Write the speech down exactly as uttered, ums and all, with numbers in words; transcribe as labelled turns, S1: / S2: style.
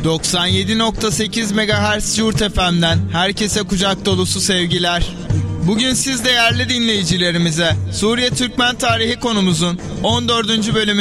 S1: doksan yedi nokta sekiz megahertz Yurt F M'den herkese kucak dolusu sevgiler. Bugün siz değerli dinleyicilerimize Suriye Türkmen tarihi konumuzun on dördüncü bölümünü